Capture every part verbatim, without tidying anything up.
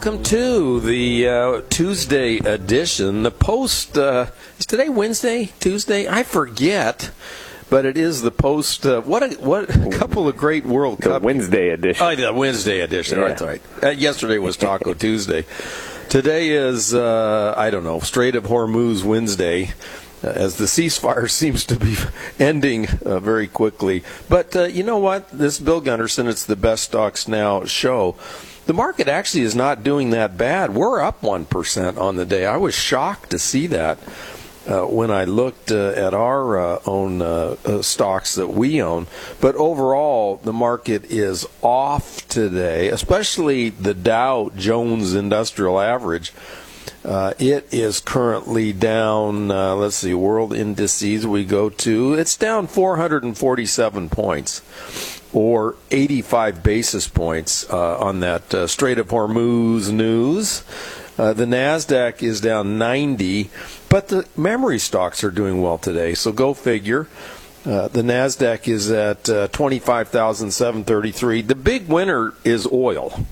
Welcome to the uh, Tuesday edition. The Post, uh, is today Wednesday, Tuesday? I forget, but it is the Post. Uh, what a, what a couple of great World the Cup. Wednesday edition. Oh, the Wednesday edition, Yeah. that's right. Uh, yesterday was Taco Tuesday. Today is, uh, I don't know, Strait of Hormuz Wednesday, uh, as the ceasefire seems to be ending uh, very quickly. But uh, you know what? This is Bill Gunderson. It's the Best Stocks Now show. The market actually is not doing that bad. We're up one percent on the day. I was shocked to see that uh, when I looked uh, at our uh, own uh, uh, stocks that we own. But overall, the market is off today, especially the Dow Jones Industrial Average. Uh, it is currently down, uh, let's see, world indices we go to. It's down four hundred forty-seven points, or eighty-five basis points uh, on that uh, Strait of Hormuz news. Uh, the NASDAQ is down ninety, but the memory stocks are doing well today, so go figure. Uh, the NASDAQ is at uh, twenty-five thousand seven hundred thirty-three. The big winner is oil.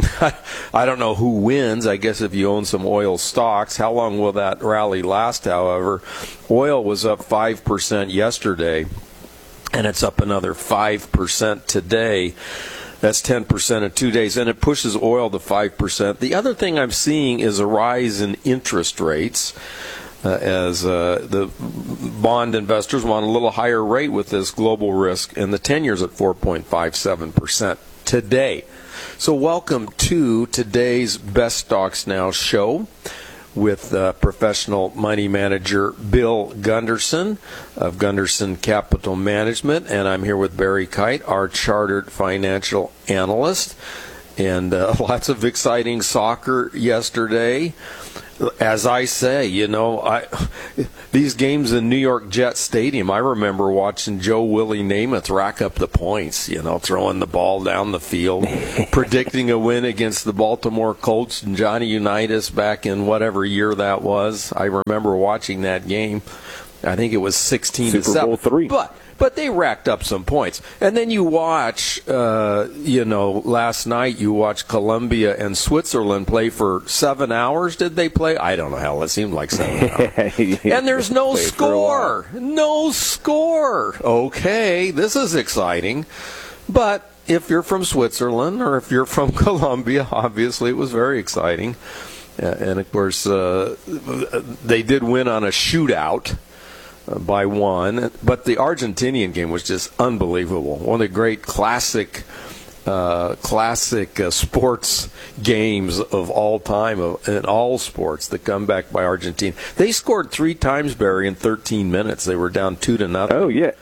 I don't know who wins. I guess if you own some oil stocks. How long will that rally last, however? Oil was up five percent yesterday, and it's up another five percent today. That's ten percent in two days, and it pushes oil to five percent. The other thing I'm seeing is a rise in interest rates. Uh, as uh, the bond investors want a little higher rate with this global risk, and the ten-year's at four point five seven percent today. So welcome to today's Best Stocks Now show with uh, professional money manager Bill Gunderson of Gunderson Capital Management, and I'm here with Barry Kite, our chartered financial analyst, and uh, lots of exciting soccer yesterday. As I say, you know, I these games in New York Jet Stadium, I remember watching Joe Willie Namath rack up the points, you know, throwing the ball down the field, predicting a win against the Baltimore Colts and Johnny Unitas back in whatever year that was. I remember watching that game. I think it was sixteen to seven. Super Bowl three. But But they racked up some points. And then you watch, uh, you know, last night you watched Colombia and Switzerland play for seven hours. Did they play? I don't know. Hell, it seemed like seven hours. And there's no score. No score. Okay, this is exciting. But if you're from Switzerland or if you're from Colombia, obviously it was very exciting. Uh, and, of course, uh, they did win on a shootout. Uh, by one, but the Argentinian game was just unbelievable. One of the great classic, uh, classic uh, sports games of all time, of, in all sports. The comeback by Argentina. They scored three times, Barry, in thirteen minutes. They were down two to nothing. Oh yeah.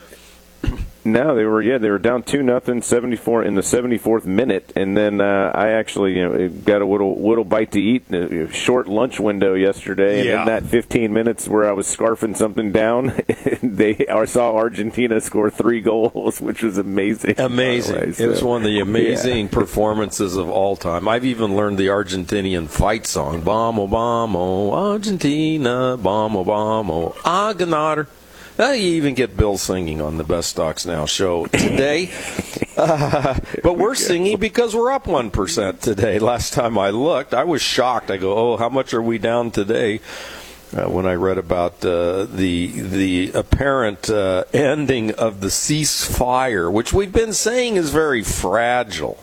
No, they were yeah they were down two nothing, seventy-four in the seventy-fourth minute, and then uh, I actually you know got a little little bite to eat in a short lunch window yesterday, and yeah. in that fifteen minutes where I was scarfing something down, they I saw Argentina score three goals, which was amazing. Amazing! Way, so. It was one of the amazing yeah. performances of all time. I've even learned the Argentinian fight song, "Vamos, vamos, Argentina, vamos, vamos, a ganar." Uh, you even get Bill singing on the Best Stocks Now show today. Uh, but we're singing because we're up one percent today. Last time I looked, I was shocked. I go, oh, how much are we down today? Uh, when I read about uh, the the apparent uh, ending of the ceasefire, which we've been saying is very fragile.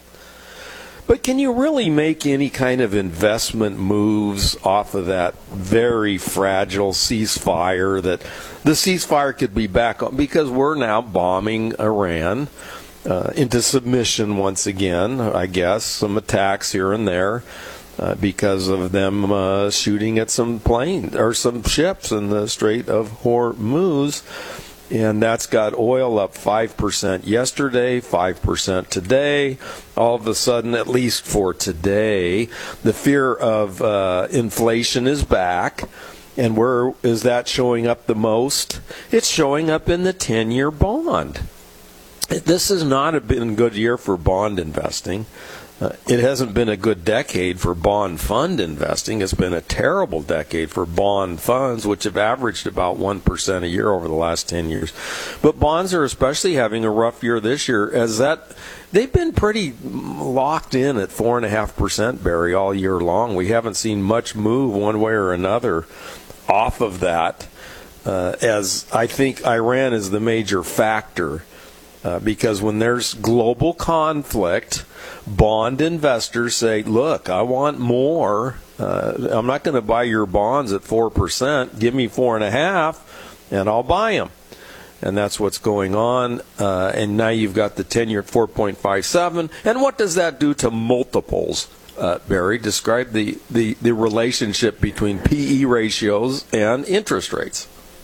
But can you really make any kind of investment moves off of that very fragile ceasefire? That the ceasefire could be back on because we're now bombing Iran uh, into submission once again, I guess. Some attacks here and there uh, because of them uh, shooting at some planes or some ships in the Strait of Hormuz. And that's got oil up five percent yesterday, five percent today. All of a sudden, at least for today, the fear of uh, inflation is back. And where is that showing up the most? It's showing up in the ten-year bond. This has not been a good year for bond investing. Uh, it hasn't been a good decade for bond fund investing. It's been a terrible decade for bond funds, which have averaged about one percent a year over the last ten years. But bonds are especially having a rough year this year, as that they've been pretty locked in at four point five percent, Barry, all year long. We haven't seen much move one way or another off of that, uh, as I think Iran is the major factor. Uh, because when there's global conflict, bond investors say, look, I want more. Uh, I'm not going to buy your bonds at four percent. Give me four point five, and I'll buy them. And that's what's going on. Uh, and now you've got the ten-year at four point five seven. And what does that do to multiples? Uh, Barry, describe the, the, the relationship between P E ratios and interest rates.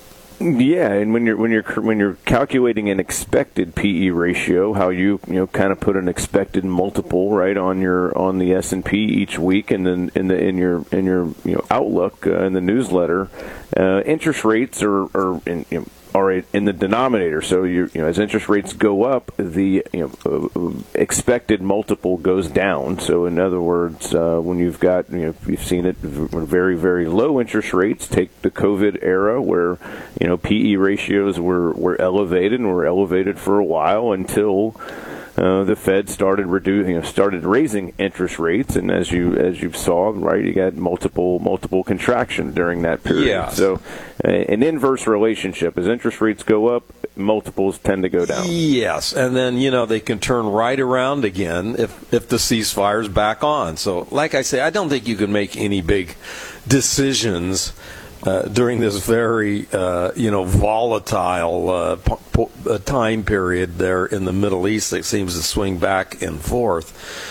Yeah, and when you're when you're when you're calculating an expected P E ratio, how you you know kind of put an expected multiple right on your on the S and P each week, and then in the in your in your you know outlook uh, in the newsletter, uh, interest rates are are in, you know, are in the denominator. So you you know as interest rates go up, the you know uh, expected multiple goes down. So in other words, uh, when you've got you know you've seen it very very low interest rates. Take the COVID era where you know P E ratios were were elevated and were elevated for a while until Uh, the Fed started reducing, you know, started raising interest rates, and as you as you saw, right, you got multiple multiple contraction during that period. Yeah. So, uh, an inverse relationship: as interest rates go up, multiples tend to go down. Yes, and then you know they can turn right around again if if the ceasefire's back on. So, like I say, I don't think you can make any big decisions Uh, during this very, uh, you know, volatile uh, p- p- time period there in the Middle East that seems to swing back and forth.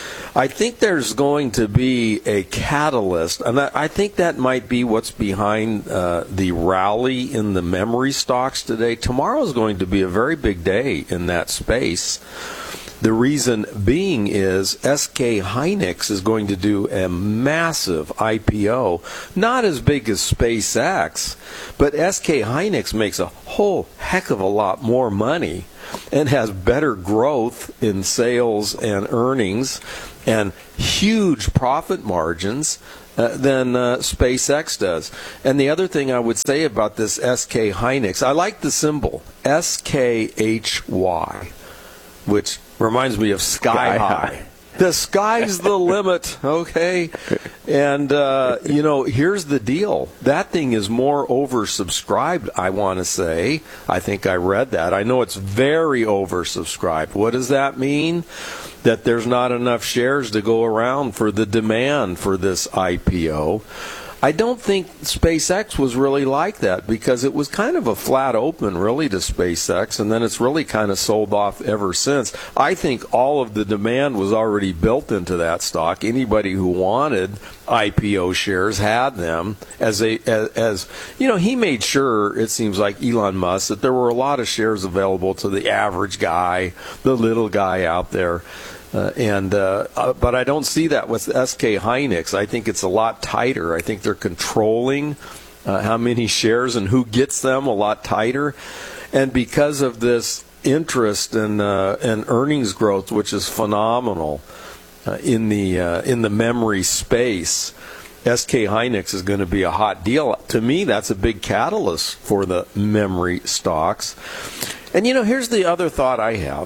I think there's going to be a catalyst, and I think that might be what's behind uh, the rally in the memory stocks today. Tomorrow is going to be a very big day in that space. The reason being is S K Hynix is going to do a massive I P O, not as big as SpaceX, but S K Hynix makes a whole heck of a lot more money and has better growth in sales and earnings and huge profit margins uh, than uh, SpaceX does. And the other thing I would say about this S K Hynix, I like the symbol, S K H Y, which reminds me of Sky, Sky High. High. The sky's the limit, okay? And, uh, you know, here's the deal. That thing is more oversubscribed, I want to say. I think I read that. I know it's very oversubscribed. What does that mean? That there's not enough shares to go around for the demand for this I P O. I don't think SpaceX was really like that because it was kind of a flat open, really, to SpaceX, and then it's really kind of sold off ever since. I think all of the demand was already built into that stock. Anybody who wanted I P O shares had them. As a as, as you know, he made sure, it seems like Elon Musk, that there were a lot of shares available to the average guy, the little guy out there. Uh, and uh, uh, but I don't see that with S K Hynix. I think it's a lot tighter. I think they're controlling uh, how many shares and who gets them a lot tighter. And because of this interest and uh, and earnings growth, which is phenomenal uh, in the uh, in the memory space, S K Hynix is going to be a hot deal. To me, that's a big catalyst for the memory stocks. And you know, here's the other thought I have.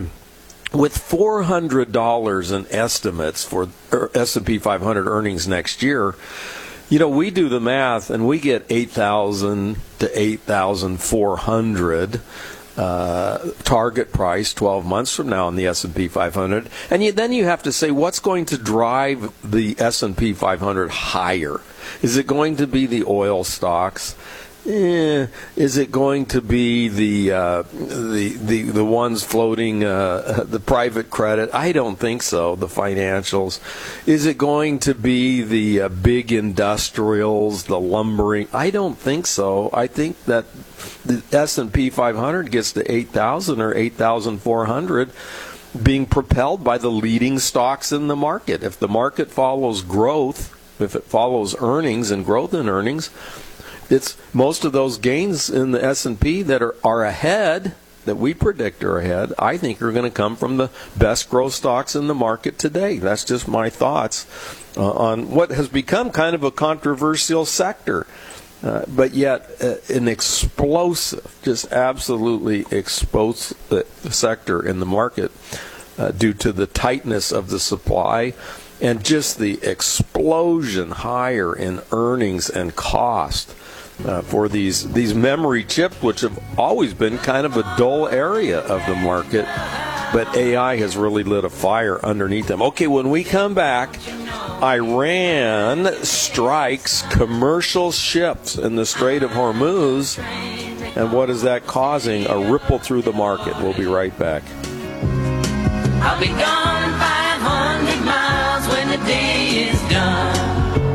With four hundred dollars in estimates for S and P five hundred earnings next year, you know, we do the math and we get eight thousand to eight thousand four hundred uh, target price twelve months from now in the S and P five hundred. And you, then you have to say, what's going to drive the S and P five hundred higher? Is it going to be the oil stocks? Eh, is it going to be the uh, the the the ones floating uh, the private credit? I don't think so. The financials. Is it going to be the uh, big industrials, the lumbering? I don't think so. I think that the S and P five hundred gets to eight thousand or eight thousand four hundred, being propelled by the leading stocks in the market. If the market follows growth, if it follows earnings and growth in earnings, it's most of those gains in the S and P that are, are ahead that we predict are ahead, I think are going to come from the best growth stocks in the market today. That's just my thoughts uh, on what has become kind of a controversial sector. Uh, but yet uh, an explosive, just absolutely explosive sector in the market uh, due to the tightness of the supply and just the explosion higher in earnings and cost uh, for these these memory chips, which have always been kind of a dull area of the market. But A I has really lit a fire underneath them. Okay, when we come back, Iran strikes commercial ships in the Strait of Hormuz. And what is that causing? A ripple through the market. We'll be right back. I'll be gone five hundred miles when the day is done.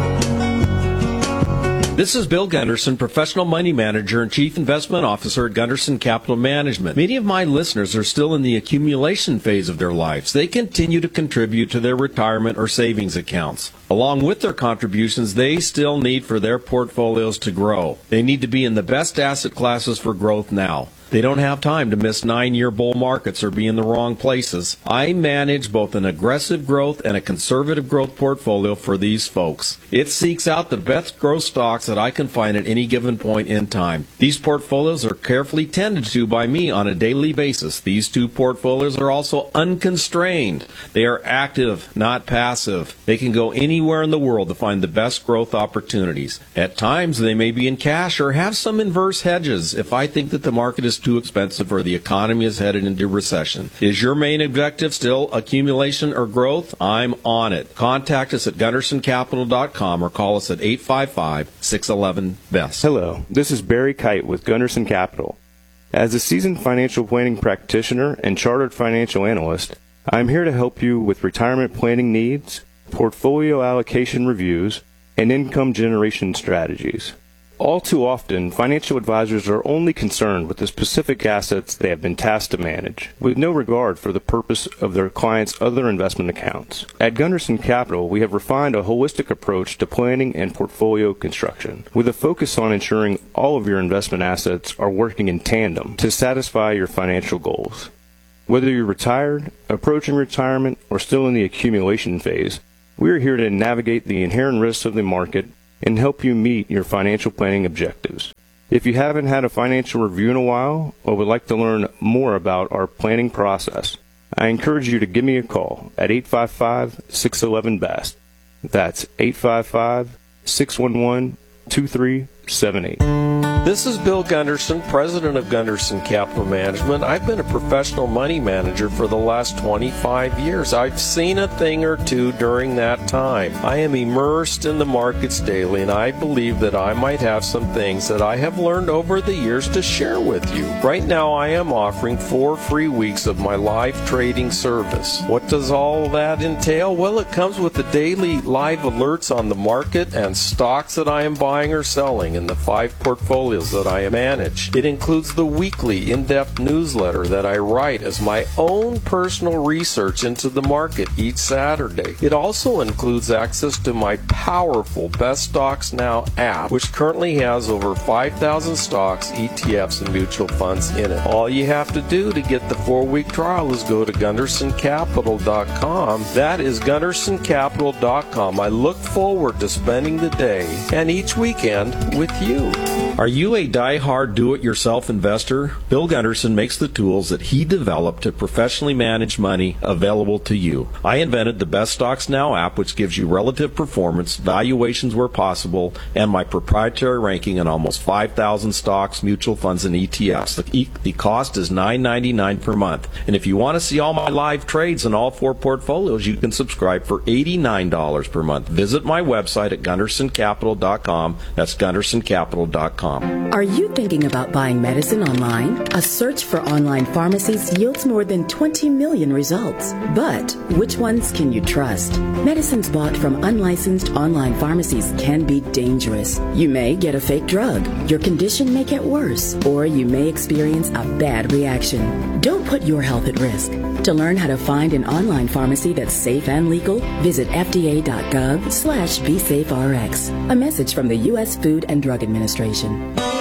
This is Bill Gunderson, professional money manager and chief investment officer at Gunderson Capital Management. Many of my listeners are still in the accumulation phase of their lives. They continue to contribute to their retirement or savings accounts. Along with their contributions, they still need for their portfolios to grow. They need to be in the best asset classes for growth now. They don't have time to miss nine-year bull markets or be in the wrong places. I manage both an aggressive growth and a conservative growth portfolio for these folks. It seeks out the best growth stocks that I can find at any given point in time. These portfolios are carefully tended to by me on a daily basis. These two portfolios are also unconstrained. They are active, not passive. They can go anywhere in the world to find the best growth opportunities. At times, they may be in cash or have some inverse hedges if I think that the market is too expensive or the economy is headed into recession. Is your main objective still accumulation or growth? I'm on it. Contact us at gunderson capital dot com or call us at eight five five, six one one, B E S T. Hello, this is Barry Kite with Gunderson Capital. As a seasoned financial planning practitioner and chartered financial analyst, I'm here to help you with retirement planning needs, portfolio allocation reviews, and income generation strategies. All too often, financial advisors are only concerned with the specific assets they have been tasked to manage, with no regard for the purpose of their clients' other investment accounts. At Gunderson Capital, we have refined a holistic approach to planning and portfolio construction, with a focus on ensuring all of your investment assets are working in tandem to satisfy your financial goals. Whether you're retired, approaching retirement, or still in the accumulation phase, we are here to navigate the inherent risks of the market and help you meet your financial planning objectives. If you haven't had a financial review in a while or would like to learn more about our planning process, I encourage you to give me a call at eight five five, six one one, B E S T. That's eight five five, six one one, two three seven eight. This is Bill Gunderson, president of Gunderson Capital Management. I've been a professional money manager for the last twenty-five years. I've seen a thing or two during that time. I am immersed in the markets daily, and I believe that I might have some things that I have learned over the years to share with you. Right now, I am offering four free weeks of my live trading service. What does all that entail? Well, it comes with the daily live alerts on the market and stocks that I am buying or selling in the five portfolios that I manage. It includes the weekly in-depth newsletter that I write as my own personal research into the market each Saturday. It also includes access to my powerful Best Stocks Now app, which currently has over five thousand stocks, E T Fs, and mutual funds in it. All you have to do to get the four-week trial is go to gunderson capital dot com. That is gunderson capital dot com. I look forward to spending the day and each weekend with you. Are you a die-hard do-it-yourself investor? Bill Gunderson makes the tools that he developed to professionally manage money available to you. I invented the Best Stocks Now app, which gives you relative performance, valuations where possible, and my proprietary ranking in almost five thousand stocks, mutual funds, and E T Fs. The, e- the cost is nine ninety-nine per month. And if you want to see all my live trades in all four portfolios, you can subscribe for eighty-nine dollars per month. Visit my website at gunderson capital dot com. That's gunderson capital dot com. Are you thinking about buying medicine online? A search for online pharmacies yields more than twenty million results. But which ones can you trust? Medicines bought from unlicensed online pharmacies can be dangerous. You may get a fake drug, your condition may get worse, or you may experience a bad reaction. Don't put your health at risk. To learn how to find an online pharmacy that's safe and legal, visit F D A dot gov slash be safe R X. A message from the U S Food and Drug Administration.